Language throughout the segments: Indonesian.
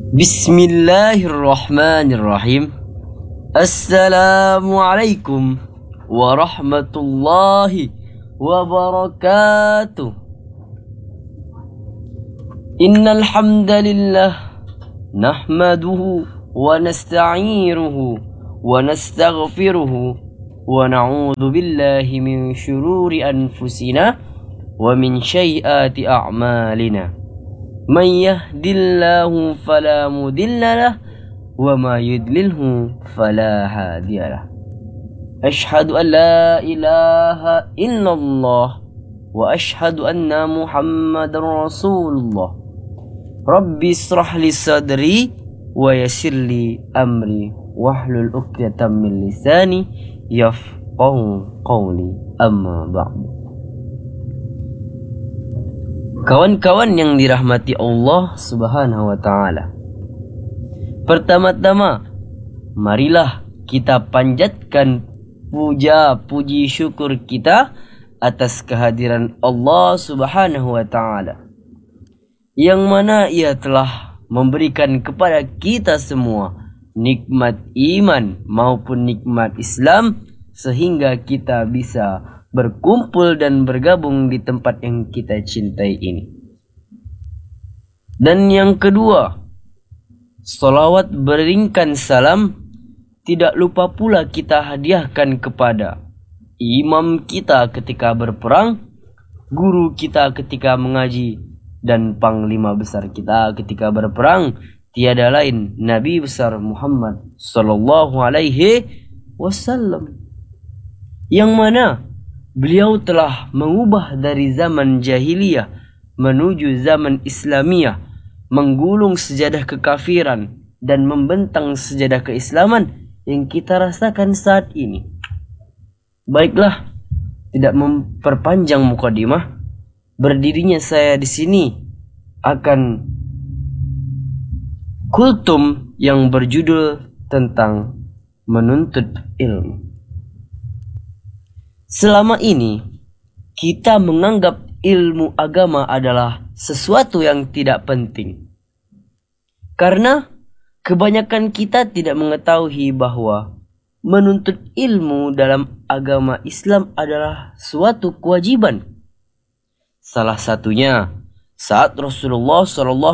Bismillahirrahmanirrahim. Assalamualaikum warahmatullahi wabarakatuh. Innal hamdalillah nahmaduhu wa nasta'inuhu wa nastaghfiruhu wa na'udzu billahi min syururi anfusina wa min sayyiati a'malina. Man yahdillahu fala mudilla wa ma yudlilhu fala hadiyalah. Ashhadu an la ilaha illallah wa ashhadu anna Muhammadar Rasulullah. Rabbi israh li sadri wa yassir li amri wahlul 'uqdatam min lisani yafqahu qawli, amma ba'du. Kawan-kawan yang dirahmati Allah Subhanahu wa ta'ala, pertama-tama marilah kita panjatkan puji syukur kita atas kehadiran Allah Subhanahu wa ta'ala, yang mana Ia telah memberikan kepada kita semua nikmat iman maupun nikmat Islam, sehingga kita bisa berkumpul dan bergabung di tempat yang kita cintai ini. Dan yang kedua, salawat beringkan salam tidak lupa pula kita hadiahkan kepada imam kita ketika berperang, guru kita ketika mengaji, dan panglima besar kita ketika berperang, tiada lain Nabi besar Muhammad sallallahu alaihi wasallam, yang mana beliau telah mengubah dari zaman jahiliyah menuju zaman Islamiyah, menggulung sejadah kekafiran dan membentang sejadah keislaman yang kita rasakan saat ini. Baiklah, tidak memperpanjang mukadimah, berdirinya saya di sini akan kultum yang berjudul tentang menuntut ilmu. Selama ini kita menganggap ilmu agama adalah sesuatu yang tidak penting, karena kebanyakan kita tidak mengetahui bahwa menuntut ilmu dalam agama Islam adalah suatu kewajiban. Salah satunya saat Rasulullah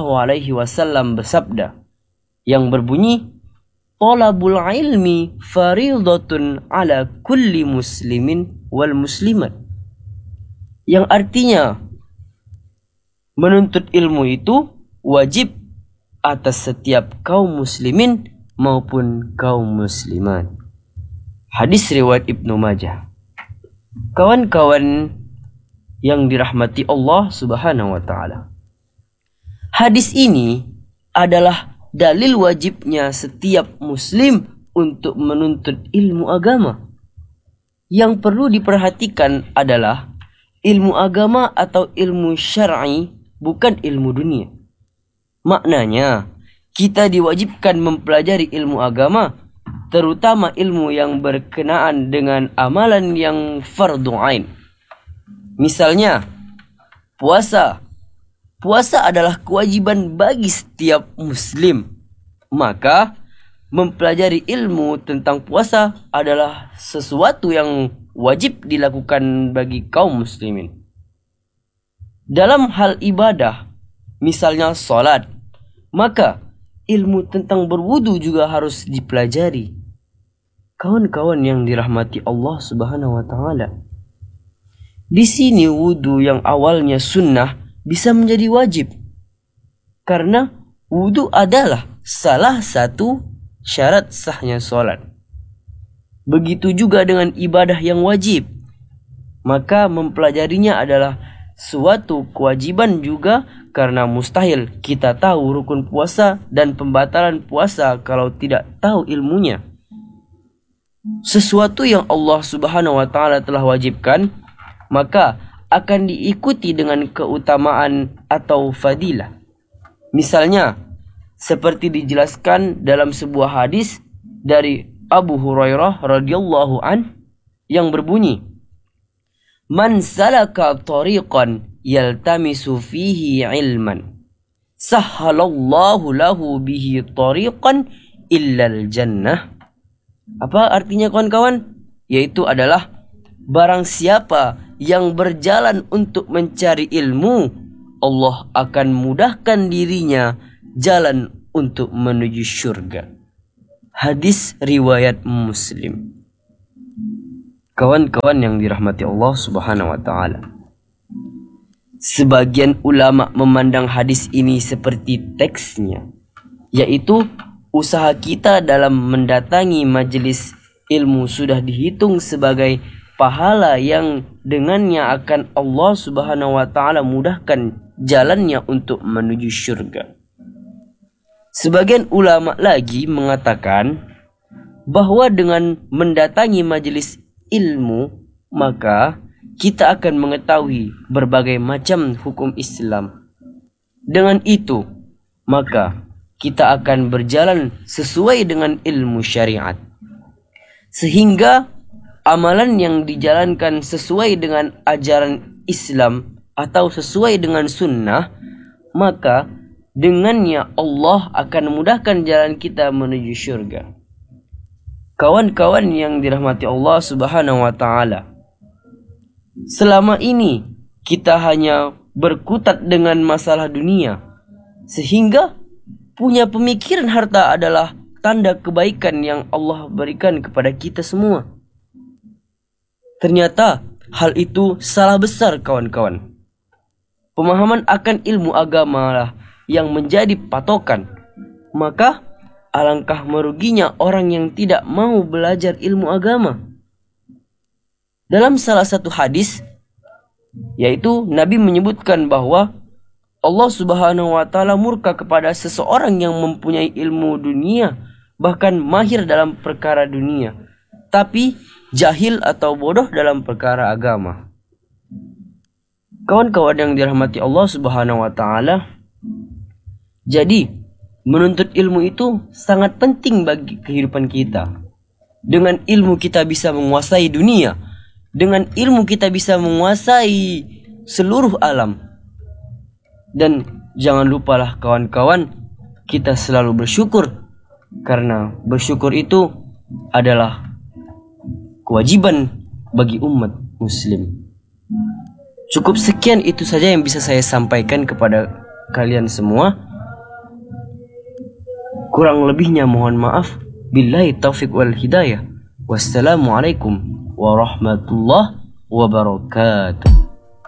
SAW bersabda yang berbunyi, "Talabul ilmi faridatun ala kulli muslimin wal muslimat," yang artinya menuntut ilmu itu wajib atas setiap kaum muslimin maupun kaum muslimat. Hadis riwayat Ibnu Majah. Kawan-kawan yang dirahmati Allah Subhanahu wa ta'ala, hadis ini adalah dalil wajibnya setiap muslim untuk menuntut ilmu agama. Yang perlu diperhatikan adalah ilmu agama atau ilmu syar'i, bukan ilmu dunia. Maknanya, kita diwajibkan mempelajari ilmu agama, terutama ilmu yang berkenaan dengan amalan yang fardhu ain. Misalnya, puasa. Puasa adalah kewajiban bagi setiap muslim. Maka mempelajari ilmu tentang puasa adalah sesuatu yang wajib dilakukan bagi kaum muslimin. Dalam hal ibadah, misalnya salat, maka ilmu tentang berwudu juga harus dipelajari. Kawan-kawan yang dirahmati Allah Subhanahu wa ta'ala, di sini wudu yang awalnya sunnah bisa menjadi wajib, karena wudu adalah salah satu syarat sahnya salat. Begitu juga dengan ibadah yang wajib, maka mempelajarinya adalah suatu kewajiban juga, karena mustahil kita tahu rukun puasa dan pembatalan puasa kalau tidak tahu ilmunya. Sesuatu yang Allah Subhanahu wa ta'ala telah wajibkan, maka akan diikuti dengan keutamaan atau fadilah. Misalnya, seperti dijelaskan dalam sebuah hadis dari Abu Hurairah radhiyallahu an yang berbunyi, "Man salaka tariqan yaltamisu fihi ilman, sahhalallahu lahu bihi tariqan illal jannah. Apa artinya kawan-kawan? Yaitu adalah barang siapa yang berjalan untuk mencari ilmu, Allah akan mudahkan dirinya jalan untuk menuju surga. Hadis riwayat Muslim. Kawan-kawan yang dirahmati Allah Subhanahu wa taala. Sebagian ulama memandang hadis ini seperti teksnya, yaitu usaha kita dalam mendatangi majelis ilmu sudah dihitung sebagai pahala yang dengannya akan Allah Subhanahu wa taala mudahkan jalannya untuk menuju surga. Sebagian ulama lagi mengatakan bahwa dengan mendatangi majelis ilmu maka kita akan mengetahui berbagai macam hukum Islam. Dengan itu maka kita akan berjalan sesuai dengan ilmu syariat, sehingga amalan yang dijalankan sesuai dengan ajaran Islam atau sesuai dengan sunnah, maka dengannya Allah akan memudahkan jalan kita menuju syurga. Kawan-kawan yang dirahmati Allah Subhanahu wa taala, selama ini kita hanya berkutat dengan masalah dunia, sehingga punya pemikiran harta adalah tanda kebaikan yang Allah berikan kepada kita semua. Ternyata hal itu salah besar kawan-kawan. Pemahaman akan ilmu agama lah yang menjadi patokan. Maka alangkah meruginya orang yang tidak mau belajar ilmu agama. Dalam salah satu hadis, yaitu Nabi menyebutkan bahwa Allah Subhanahu wa taala murka kepada seseorang yang mempunyai ilmu dunia, bahkan mahir dalam perkara dunia, tapi jahil atau bodoh dalam perkara agama. Kawan-kawan yang dirahmati Allah Subhanahu wa taala, jadi menuntut ilmu itu sangat penting bagi kehidupan kita. Dengan ilmu kita bisa menguasai dunia, dengan ilmu kita bisa menguasai seluruh alam. Dan jangan lupalah kawan-kawan, kita selalu bersyukur, karena bersyukur itu adalah kewajiban bagi umat muslim. Cukup sekian itu saja yang bisa saya sampaikan kepada kalian semua. Kurang lebihnya mohon maaf. Billahi taufiq wal hidayah. Wassalamualaikum warahmatullahi wabarakatuh.